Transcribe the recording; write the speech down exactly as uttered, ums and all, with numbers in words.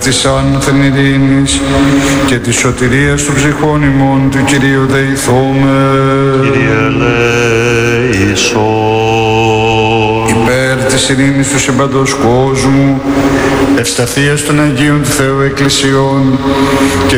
της άνθεν ειρήνης και της σωτηρίας των ψυχών ημών του Κυρίου δεηθώμε. Κύριε ελέησον. Υπέρ της ειρήνης του συμπαντός κόσμου, ευσταθίας των Αγίων του Θεού Εκκλησιών και